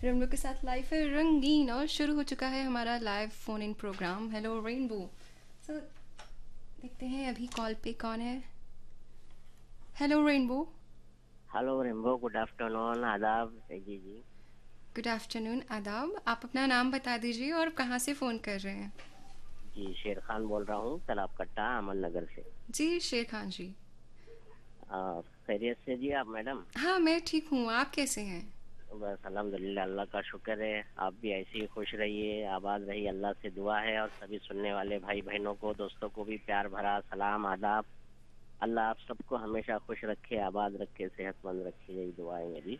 Rainbow के साथ life है रंगीन और शुरू हो चुका है हमारा live phone in programme hello rainbow. सो देखते हैं अभी कॉल पे कौन है। Hello rainbow. Hello rainbow, good afternoon, आदाब जी। गुड आफ्टरनून आदाब। आप अपना नाम बता दीजिए और कहाँ से फ़ोन कर रहे हैं। जी शेर खान बोल रहा हूँ, तालाब कट्टा, अमन नगर से। जी शेर खान जी। खैरियत से जी आप मैडम? हाँ मैं ठीक हूँ, आप कैसे हैं। बस अल्हम्दुलिल्लाह, अल्लाह का शुक्र है। आप भी ऐसे ही खुश रहिए, आबाद रहिए, अल्लाह से दुआ है। और सभी सुनने वाले भाई बहनों को, दोस्तों को भी प्यार भरा सलाम आदाब। अल्लाह आप सबको हमेशा खुश रखे, आबाद रखे, सेहतमंद रखे, यही दुआ है मेरी।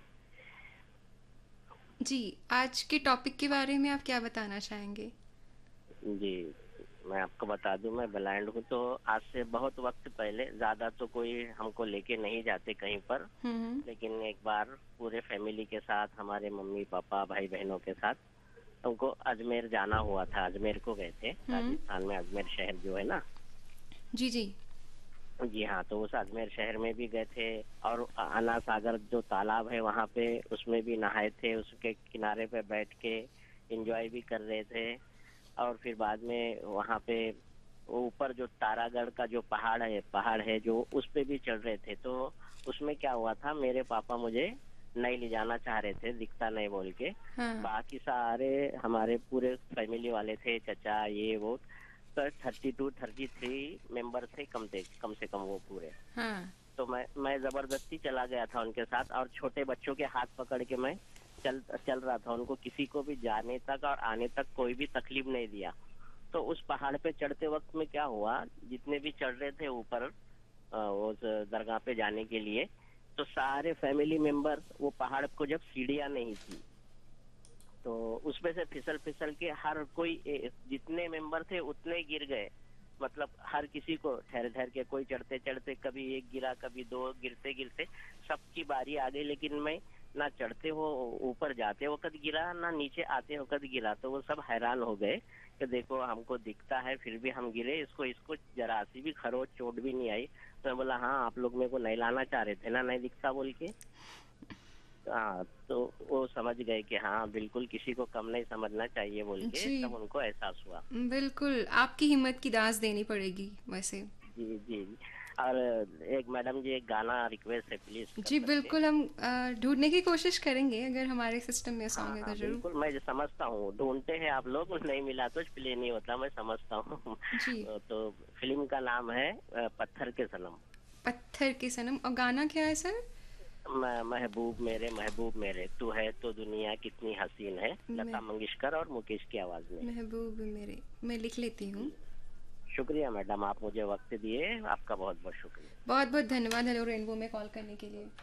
जी आज के टॉपिक के बारे में आप क्या बताना चाहेंगे। जी, मैं आपको बता दूं, मैं ब्लाइंड हूँ। तो आज से बहुत वक्त पहले, ज्यादा तो कोई हमको लेके नहीं जाते कहीं पर, हम्म। लेकिन एक बार पूरे फैमिली के साथ, हमारे मम्मी पापा भाई बहनों के साथ हमको अजमेर जाना हुआ था। अजमेर को गए थे, हम्म। राजस्थान में अजमेर शहर जो है ना। जी जी। जी हाँ, तो उस अजमेर शहर में भी गए थे। और अन्ना सागर जो तालाब है वहां पे, उसमें भी नहाए थे, उसके किनारे पे बैठ के एंजॉय भी कर रहे थे। और फिर बाद में वहां पे वो ऊपर जो तारागढ़ का जो पहाड़ है जो, उस पे भी चढ़ रहे थे। तो उसमें क्या हुआ था, मेरे पापा मुझे नहीं ले जाना चाह रहे थे, दिखता नहीं बोल के। हाँ बाकी सारे हमारे पूरे फैमिली वाले थे, चचा ये वो, तो 32-33 मेंबर थे, कम से कम वो पूरे। हाँ। तो मैं जबरदस्ती चला गया था उनके साथ, और छोटे बच्चों के हाथ पकड़ के मैं चल चल रहा था। उनको किसी को भी जाने तक और आने तक कोई भी तकलीफ नहीं दिया। तो उस पहाड़ पे चढ़ते वक्त में क्या हुआ, जितने भी चढ़ रहे थे ऊपर उस दरगाह पे जाने के लिए, तो सारे फैमिली मेंबर, वो पहाड़ को जब सीढ़ियां नहीं थी, तो उसमें से फिसल फिसल के हर कोई जितने मेंबर थे उतने गिर गए। मतलब हर किसी को ठहर ठहर के, कोई चढ़ते चढ़ते कभी एक गिरा, कभी दो, गिरते गिरते सबकी बारी आ गई। लेकिन मैं ना चढ़ते हो ऊपर जाते वक्त गिरा, ना नीचे आते वक्त गिरा। तो वो सब हैरान हो गए कि देखो हमको दिखता है फिर भी हम गिरे, इसको इसको जरा सी भी खरोच चोट भी नहीं आई। तो मैं बोला, हाँ आप लोग मेरे को नहीं लाना चाह रहे थे ना, नहीं दिखता बोल के। हाँ, तो वो समझ गए कि हाँ बिल्कुल किसी को कम नहीं समझना चाहिए बोल के, जी तब उनको एहसास हुआ। बिल्कुल, आपकी हिम्मत की दाज़ देनी पड़ेगी वैसे। जी जी जी। और एक मैडम जी, एक गाना रिक्वेस्ट है, प्लीज कर जी सकते हैं? बिल्कुल, हम ढूँढने की कोशिश करेंगे, अगर हमारे सिस्टम में हाँ सॉन्ग है तो हाँ ज़रूर। बिल्कुल, मैं जो समझता हूँ, ढूंढते हैं आप लोग, नहीं मिला तो प्ले नहीं होता, मैं समझता हूँ। जी, तो फिल्म का नाम है पत्थर के सनम। पत्थर के सनम। और गाना क्या है सर? महबूब मेरे, तू है तो दुनिया कितनी हसीन है, मैं लता मंगेशकर और मुकेश की आवाज में। महबूब मेरे, मैं लिख लेती हूँ। जी, शुक्रिया मैडम, आप मुझे वक्त दिए, आपका बहुत बहुत शुक्रिया। बहुत बहुत धन्यवाद हेलो रेनबो में कॉल करने के लिए।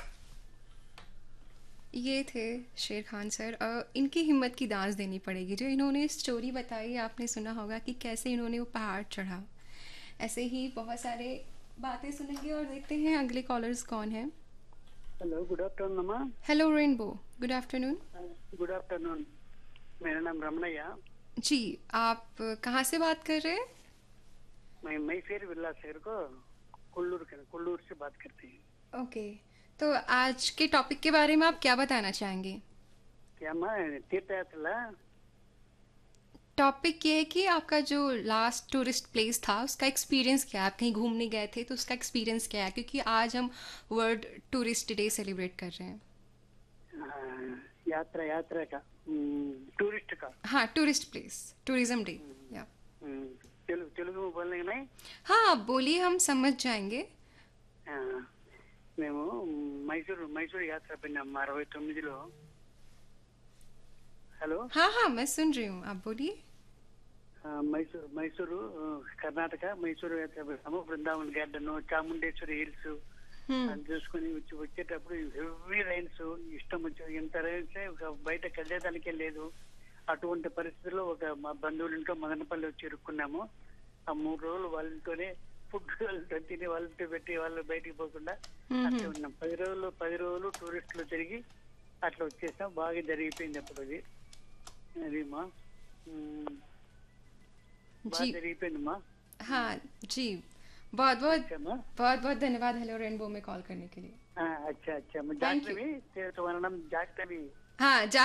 ये थे शेर खान सर। इनकी हिम्मत की दाज़ देनी पड़ेगी, जो इन्होंने स्टोरी बताई, आपने सुना होगा कि कैसे इन्होंने वो पहाड़ चढ़ा। ऐसे ही बहुत सारे बातें सुनेंगे और देखते हैं अगले कॉलर्स कौन है। हेलो, गुड आफ्टरनून अम्मा। Hello rainbow, good afternoon. Good afternoon. मेरा नाम रमणैया। जी, आप कहाँ से बात कर रहे हैं। मैं मैफेर विला शहर को कुल्लूर से बात करती हूँ। ओके, तो आज के टॉपिक के बारे में आप क्या बताना चाहेंगे। क्या मैं तीर्थ यात्रा? टॉपिक ये है कि आपका जो लास्ट टूरिस्ट प्लेस था उसका एक्सपीरियंस क्या है, आप कहीं घूमने गए थे तो उसका एक्सपीरियंस क्या है, क्योंकि आज हम वर्ल्ड टूरिस्ट डे सेलिब्रेट कर रहे हैं। यात्रा यात्रा का, टूरिस्ट का। हाँ, टूरिस्ट प्लेस, टूरिज्म डे। या हम्म, తెలుగు में बोलने का नहीं। हाँ, आप बोलिए, हम समझ जाएंगे। ఆ, మేము మైసూరు యాత్ర పోయినాం 69లో. హలో. हाँ हाँ, मैं सुन रही हूँ, आप बोलिए। మైసూరు కర్ణాటక. మైసూరు యాత్ర పోయినాము. బృందావన్ గార్డెన్, చాముండేశ్వరి హిల్స్ हम्म। అది చూసుకుని వచ్చేటప్పుడు హెవీ రైన్స్, ఇష్టం వచ్చి ఎంత రైన్స్, ఒక బయటకు వెళ్ళేదానికే లేదు. అటువంటి పరిస్థితుల్లో ఒక మా బంధువుల ఇంట్లో మదనపల్లి వచ్చి ఇరుక్కున్నాము. ఆ 3 రోజులు వాళ్ళ ఇంట్లోనే ఫుడ్ వాళ్ళతో తిని, వాళ్ళతో పెట్టి, వాళ్ళు బయటికి పోకుండా అట్లా ఉన్నాం. 10 రోజులు టూరిస్టులు తిరిగి అట్లా వచ్చేసాం. బాగా జరిగిపోయింది అప్పుడు అది. అది మా బాగా जी జరిగిపోయింది మా. हाँ जी, बहुत बहुत अच्छा माँ. बहुत बहुत धन्यवाद हेलो रेनबो में कॉल करने के लिए। अच्छा अच्छा, थैंक यू। जाह्नवी, तुम्हारा नाम जाह्नवी? हाँ,